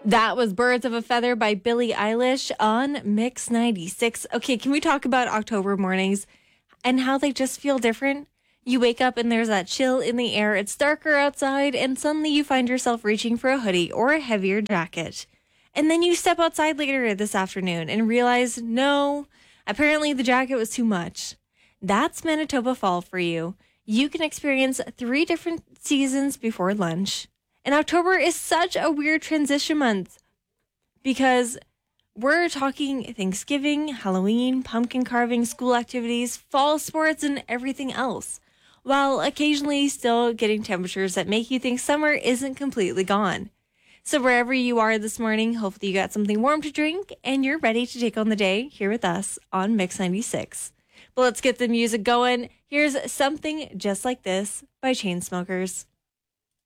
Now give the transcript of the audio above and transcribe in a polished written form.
That was Birds of a Feather by Billie Eilish on Mix 96. Okay, can we talk about October mornings and how they just feel different? You wake up and there's that chill in the air, it's darker outside, and suddenly you find yourself reaching for a hoodie or a heavier jacket. And then you step outside later this afternoon and realize, no, apparently the jacket was too much. That's Manitoba Fall for you. You can experience 3 different seasons before lunch. And October is such a weird transition month because we're talking Thanksgiving, Halloween, pumpkin carving, school activities, fall sports, and everything else, while occasionally still getting temperatures that make you think summer isn't completely gone. So wherever you are this morning, hopefully you got something warm to drink and you're ready to take on the day here with us on Mix 96. But let's get the music going. Here's Something Just Like This by Chainsmokers.